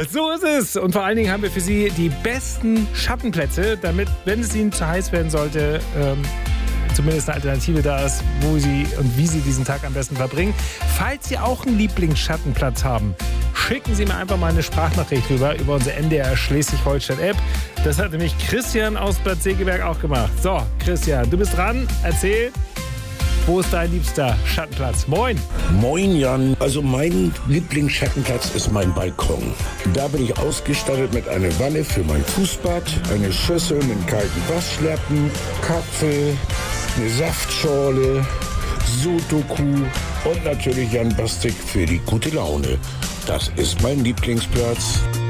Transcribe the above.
So ist es. Und vor allen Dingen haben wir für Sie die besten Schattenplätze, damit, wenn es Ihnen zu heiß werden sollte, zumindest eine Alternative da ist, wo Sie und wie Sie diesen Tag am besten verbringen. Falls Sie auch einen Lieblingsschattenplatz haben, schicken Sie mir einfach mal eine Sprachnachricht rüber über unsere NDR Schleswig-Holstein-App. Das hat nämlich Christian aus Bad Segeberg auch gemacht. So, Christian, du bist dran. Erzähl, wo ist dein liebster Schattenplatz? Moin. Moin Jan, also mein Lieblingsschattenplatz ist mein Balkon. Da bin ich ausgestattet mit einer Wanne für mein Fußbad, eine Schüssel mit kalten Waschlappen, Kapsel, eine Saftschorle, Sudoku und natürlich Jan Bastik für die gute Laune. Das ist mein Lieblingsplatz.